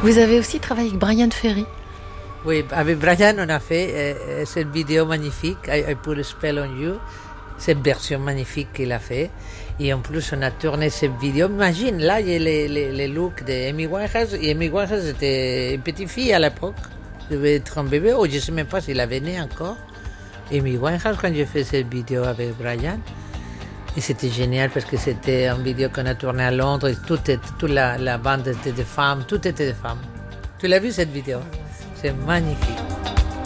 Vous avez aussi travaillé avec Bryan Ferry. Oui, avec Bryan, on a fait cette vidéo magnifique, I Put a Spell on You, cette version magnifique qu'il a fait. Et en plus, on a tourné cette vidéo. Imagine, là, il y a les looks d'Amy Winehouse. Et Amy Winehouse était une petite fille à l'époque. Il devait être un bébé, ou je ne sais même pas s'il avait né encore. Amy Winehouse, quand j'ai fait cette vidéo avec Bryan. Et c'était génial parce que c'était une vidéo qu'on a tournée à Londres. Et toute la bande était de femmes, tout était de femmes. Tu l'as vu cette vidéo? C'est magnifique.